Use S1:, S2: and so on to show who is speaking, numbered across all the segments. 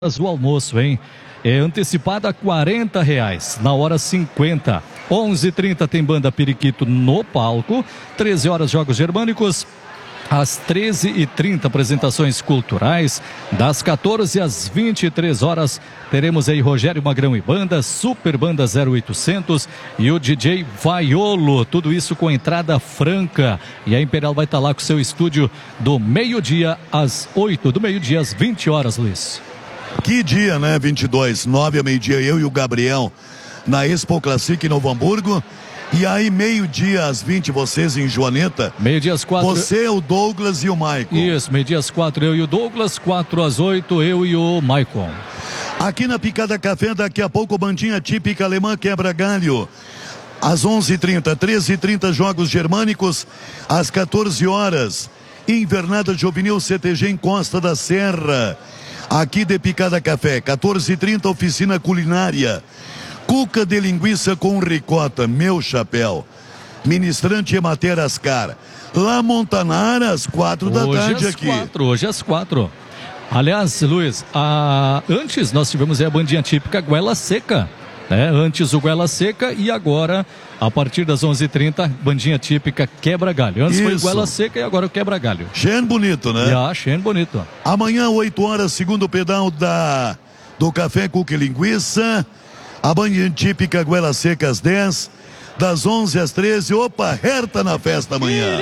S1: O almoço, hein? É antecipada a R$40, na hora 50. 11h30 tem banda Periquito no palco. 13 horas jogos germânicos. Às 13h30 apresentações culturais. Das 14 às 23 horas teremos aí Rogério Magrão e banda, Super Banda 0800 e o DJ Vaiolo. Tudo isso com entrada franca. E a Imperial vai estar lá com seu estúdio do meio-dia às 8, do meio-dia às 20 horas, Luiz.
S2: Que dia, né? 22, 9 ao meio-dia, eu e o Gabriel na Expo Classic em Novo Hamburgo. E aí, meio-dia às 20, vocês em Joaneta.
S1: Meio-dia às 4.
S2: Você, o Douglas e o Maicon.
S1: Isso, meio-dia às 4, eu e o Douglas. 4 às 8, eu e o Maicon.
S2: Aqui na Picada Café, daqui a pouco, bandinha típica alemã quebra galho. Às 11h30, 13h30, jogos germânicos. Às 14 horas, invernada juvenil CTG em Costa da Serra. Aqui de Picada Café, 14h30, oficina culinária. Cuca de linguiça com ricota, meu chapéu. Ministrante Emater Ascar. La Montanara, às 4 da tarde aqui.
S1: Hoje às 4. Aliás, Luiz, antes nós tivemos aí a bandinha típica Goela Seca. Antes o Goela Seca e agora, a partir das 11h30, bandinha típica Quebra Galho. Antes foi o Goela Seca e agora o Quebra Galho.
S2: Cheio bonito, né?
S1: Cheio bonito.
S2: Amanhã, 8 horas, segundo pedal do Café Cuca e Linguiça. A bandinha típica Goela Seca às 10. Das 11 às 13. Opa, Herta na festa amanhã.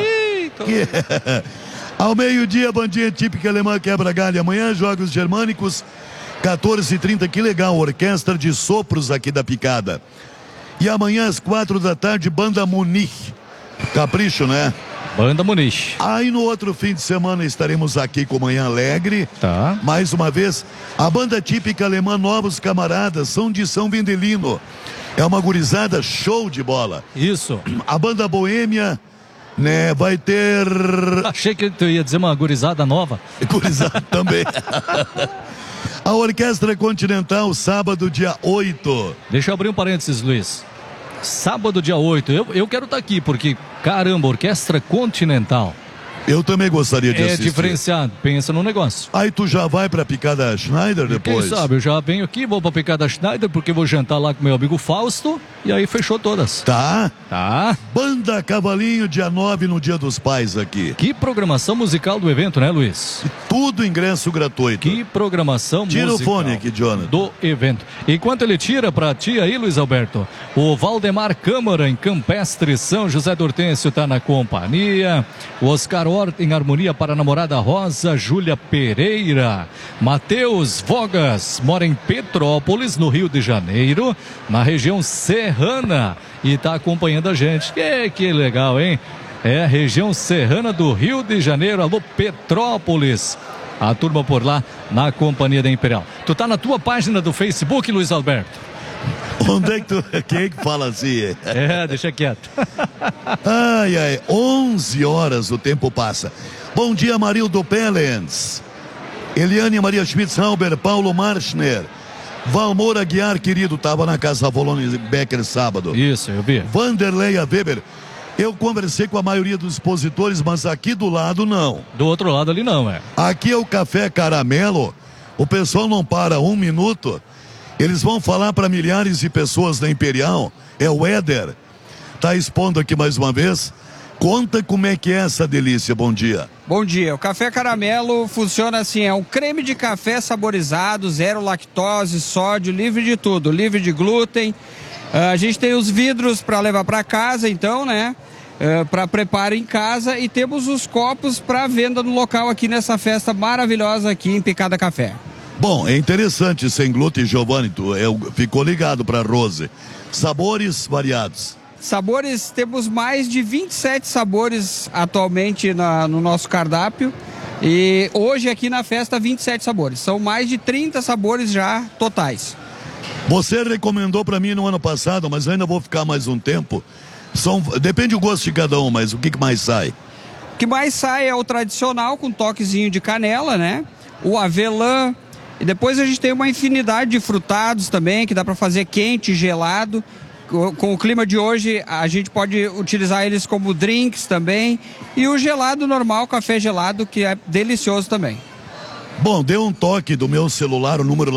S2: Ao meio-dia, bandinha típica alemã Quebra Galho. Amanhã, jogos germânicos. 14h30, que legal, orquestra de sopros aqui da Picada. E amanhã às 4 da tarde, banda Munique. Capricho, né?
S1: Banda Munique.
S2: Aí no outro fim de semana estaremos aqui com Manhã Alegre.
S1: Tá.
S2: Mais uma vez, a banda típica alemã Novos Camaradas, são de São Vendelino. É uma gurizada show de bola.
S1: Isso.
S2: A banda Boêmia, né, vai ter...
S1: Achei que tu ia dizer uma gurizada nova.
S2: Gurizada também. A Orquestra Continental, sábado, dia 8.
S1: Deixa eu abrir um parênteses, Luiz. Sábado, dia 8. Eu quero estar aqui, porque, caramba, Orquestra Continental.
S2: Eu também gostaria de assistir.
S1: É diferenciado, pensa no negócio.
S2: Aí tu já vai pra Picada Schneider depois?
S1: Quem sabe, eu já venho aqui, vou pra Picada Schneider, porque vou jantar lá com meu amigo Fausto, e aí fechou todas.
S2: Tá.
S1: Banda
S2: Cavalinho, dia 9, no Dia dos Pais aqui.
S1: Que programação musical do evento, né, Luiz?
S2: Tudo ingresso gratuito.
S1: Que programação musical.
S2: Tira o fone aqui, Jonathan.
S1: Do evento. Enquanto ele tira pra ti aí, Luiz Alberto, o Valdemar Câmara, em Campestre, São José do Hortêncio, tá na companhia. O Oscar Hort, em harmonia para a namorada Rosa Júlia Pereira. Matheus Vogas mora em Petrópolis, no Rio de Janeiro, na região serrana, e tá acompanhando a gente. Que legal, hein? É a região serrana do Rio de Janeiro. Alô, Petrópolis. A turma por lá na companhia da Imperial. Tu tá na tua página do Facebook, Luiz Alberto?
S2: Onde é que tu... Quem é que fala assim?
S1: Deixa quieto.
S2: 11 horas o tempo passa. Bom dia, Marildo Pellens. Eliane Maria Schmitz-Halber, Paulo Marschner. Valmor Aguiar, querido, tava na Casa Volone Becker sábado.
S1: Isso, eu vi.
S2: Vanderleia Weber. Eu conversei com a maioria dos expositores, mas aqui do lado não.
S1: Do outro lado ali não,
S2: Aqui é o Café Caramelo. O pessoal não para um minuto. Eles vão falar para milhares de pessoas da Imperial. É o Éder. Tá expondo aqui mais uma vez. Conta como é que é essa delícia. Bom dia.
S3: Bom dia. O Café Caramelo funciona assim, é um creme de café saborizado, zero lactose, sódio, livre de tudo, livre de glúten. A gente tem os vidros para levar para casa, então, né? Para preparo em casa, e temos os copos para venda no local aqui nessa festa maravilhosa aqui em Picada Café.
S2: Bom, é interessante, sem glúten, Giovanni, ficou ligado para Rose. Sabores variados.
S3: Sabores, temos mais de 27 sabores atualmente no nosso cardápio. E hoje aqui na festa, 27 sabores. São mais de 30 sabores já totais.
S2: Você recomendou para mim no ano passado, mas ainda vou ficar mais um tempo. Depende do gosto de cada um, mas o que mais sai?
S3: O que mais sai é o tradicional, com toquezinho de canela, né? O avelã. E depois a gente tem uma infinidade de frutados também, que dá para fazer quente, gelado. Com o clima de hoje, a gente pode utilizar eles como drinks também. E o gelado normal, café gelado, que é delicioso também.
S2: Bom, dê um toque do meu celular, o número